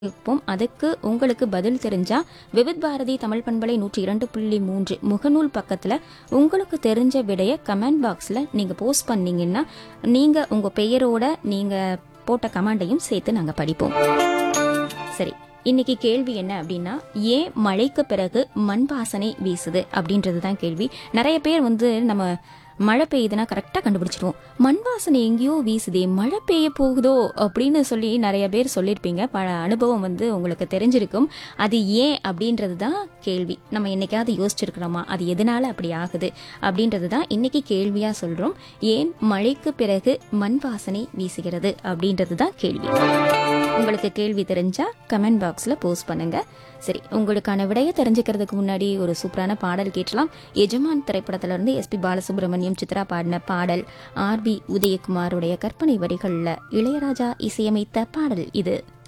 இருப்போம். அதுக்கு உங்களுக்கு பதில் தெரிஞ்சா விவித் பாரதி தமிழ் பண்பலை 102.3 முகநூல் பக்கத்துல உங்களுக்கு தெரிஞ்ச விடைய கமெண்ட் பாக்ஸ்ல நீங்க போஸ்ட் பண்ணீங்கன்னா நீங்க உங்க பெயரோட நீங்க போட்ட கமெண்டையும் சேர்த்து நாங்க படிப்போம். சரி, இன்னைக்கு கேள்வி என்ன அப்படின்னா, ஏன் மழைக்கு பிறகு மண் வாசனை வீசுது அப்படின்றது தான் கேள்வி. நிறைய பேர் நம்ம மழை பெய்யுதுன்னா கரெக்டா கண்டுபிடிச்சிருவோம். மண் வாசனை எங்கேயோ வீசுதே, மழை பெய்ய போகுதோ அப்படின்னு சொல்லி நிறைய பேர் சொல்லியிருப்பீங்க. பல அனுபவம் உங்களுக்கு தெரிஞ்சிருக்கும். அது ஏன் அப்படின்றது தான் கேள்வி. நம்ம என்னைக்காவது யோசிச்சிருக்கிறோமா அது எதனால அப்படி ஆகுது அப்படின்றது தான் இன்னைக்கு கேள்வியா சொல்றோம். ஏன் மழைக்கு பிறகு மண் வாசனை வீசுகிறது அப்படின்றது தான் கேள்வி. உங்களுக்கு கேள்வி தெரிஞ்சா கமெண்ட் பாக்ஸ்ல போஸ்ட் பண்ணுங்க. சரி, உங்களுக்கான விடைய தெரிஞ்சுக்கிறதுக்கு முன்னாடி ஒரு சூப்பரான பாடல் கேட்கலாம். எஜமான் திரைப்படத்துல இருந்து எஸ்பி பாலசுப்ரமணியம் சித்ரா பாடின பாடல், ஆர்பி உதயகுமாருடைய கற்பனை வரிகள்ல இளையராஜா இசையமைத்த பாடல் இது.